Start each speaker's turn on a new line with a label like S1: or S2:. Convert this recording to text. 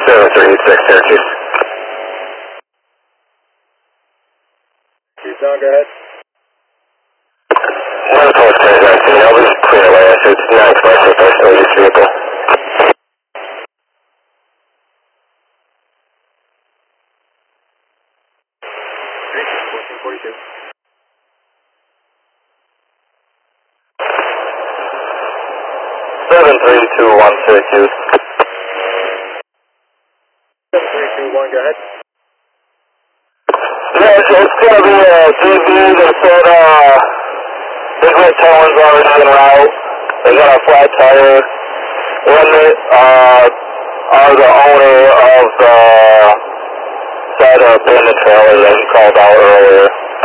S1: 7386 Syracuse.
S2: Keep down, go ahead.
S1: One post transaction, I'll be clear away. I said it's not expressive, I still use vehicle. Seven three two one Syracuse.
S2: 7321, go ahead.
S1: Yeah, it's gonna be a DB. They said Big Red Tone's already en route. They got a flat tire. When they are the owner of the side of abandoned trailer that he called out earlier.